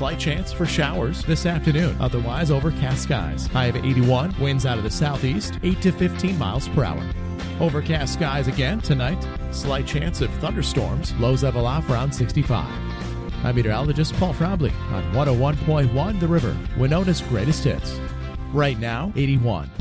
slight chance for showers this afternoon. Otherwise, overcast skies. High of 81. Winds out of the southeast, 8 to 15 miles per hour. Overcast skies again tonight. Slight chance of thunderstorms. Lows level off around 65. I'm meteorologist Paul Frobley on 101.1 The River, Winona's greatest hits. Right now, 81.